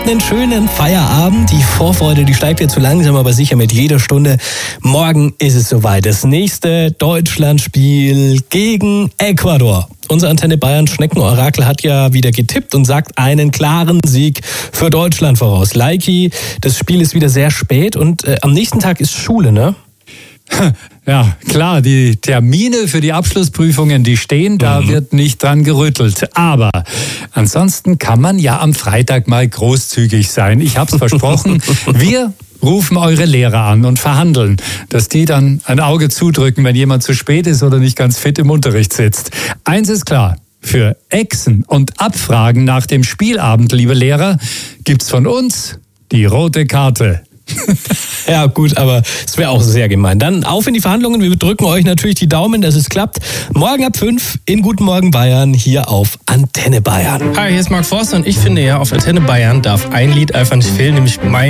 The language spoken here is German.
einen schönen Feierabend. Die Vorfreude, die steigt jetzt so langsam, aber sicher mit jeder Stunde. Morgen ist es soweit. Das nächste Deutschlandspiel gegen Ecuador. Unser Antenne Bayern Schneckenorakel hat ja wieder getippt und sagt einen klaren Sieg für Deutschland voraus. Leiki, das Spiel ist wieder sehr spät und am nächsten Tag ist Schule, ne? Ja, klar, die Termine für die Abschlussprüfungen, die stehen, da wird nicht dran gerüttelt. Aber ansonsten kann man ja am Freitag mal großzügig sein. Ich hab's versprochen, wir rufen eure Lehrer an und verhandeln, dass die dann ein Auge zudrücken, wenn jemand zu spät ist oder nicht ganz fit im Unterricht sitzt. Eins ist klar, für Exen und Abfragen nach dem Spielabend, liebe Lehrer, gibt's von uns die rote Karte. Ja gut, aber es wäre auch sehr gemein. Dann auf in die Verhandlungen. Wir drücken euch natürlich die Daumen, dass es klappt. Morgen ab 5 in Guten Morgen Bayern hier auf Antenne Bayern. Hi, hier ist Marc Forster und ich finde ja, auf Antenne Bayern darf ein Lied einfach nicht fehlen, nämlich Mein